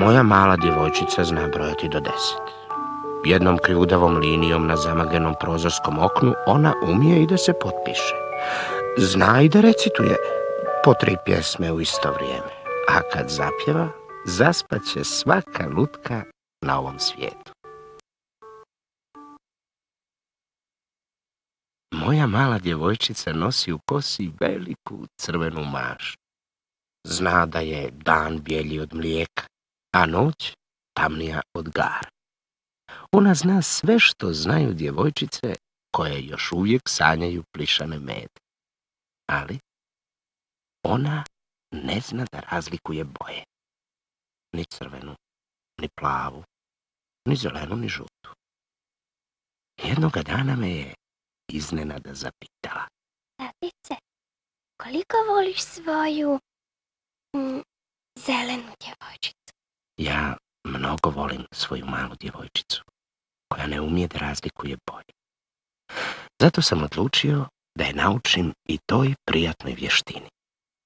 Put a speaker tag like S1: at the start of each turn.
S1: Moja mala djevojčica zna brojati do 10. Jednom krivudavom linijom na zamagljenom prozorskom oknu ona umije i da se potpiše. Zna i da recituje po 3 pjesme u isto vrijeme. A kad zapjeva, zaspaće svaka lutka na ovom svijetu. Moja mala djevojčica nosi u kosi veliku crvenu maštu. Zna da je dan bijelji od mlijeka, a noć tamnija od gara. Ona zna sve što znaju djevojčice koje još uvijek sanjaju plišane mede. Ali ona ne zna da razlikuje boje. Ni crvenu, ni plavu, ni zelenu, ni žutu. Jednoga dana me je iznenada zapitala.
S2: Tatice, koliko voliš svoju zelenu djevojčicu?
S1: Ja mnogo volim svoju malu djevojčicu, koja ne umije da razlikuje boje. Zato sam odlučio da je naučim i toj prijatnoj vještini.